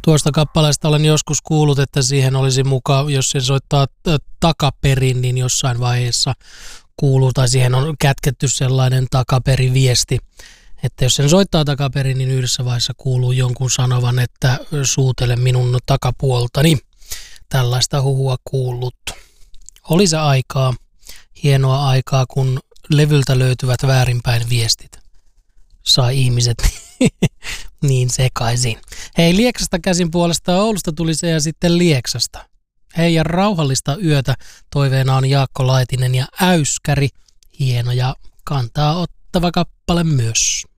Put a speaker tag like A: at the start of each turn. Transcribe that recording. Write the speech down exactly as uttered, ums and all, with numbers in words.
A: Tuosta kappaleesta olen joskus kuullut, että siihen olisi mukaan, jos sen soittaa takaperin, niin jossain vaiheessa kuuluu, tai siihen on kätketty sellainen takaperiviesti, että jos sen soittaa takaperin, niin yhdessä vaiheessa kuuluu jonkun sanovan, että suutele minun takapuoltani. Tällaista huhua kuullut. Oli se aikaa, hienoa aikaa, kun levyltä löytyvät väärinpäin viestit. Sai ihmiset niin sekaisin. Hei, Lieksasta käsin puolesta Oulusta tuli se ja sitten Lieksasta. Hei ja rauhallista yötä. Toiveena on Jaakko Laitinen ja Äyskäri. Hieno ja kantaa ottava kappale myös.